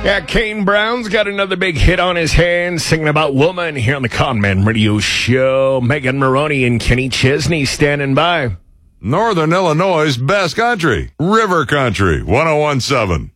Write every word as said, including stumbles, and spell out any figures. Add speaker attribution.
Speaker 1: Yeah, Kane Brown's got another big hit on his hands singing about woman here on the Conman Radio Show. Megan Maroney and Kenny Chesney standing by.
Speaker 2: Northern Illinois' best country, River Country, one oh one point seven.